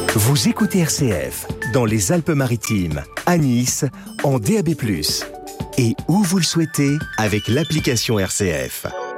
Vous écoutez RCF dans les Alpes-Maritimes, à Nice, en DAB+. Et où vous le souhaitez avec l'application RCF.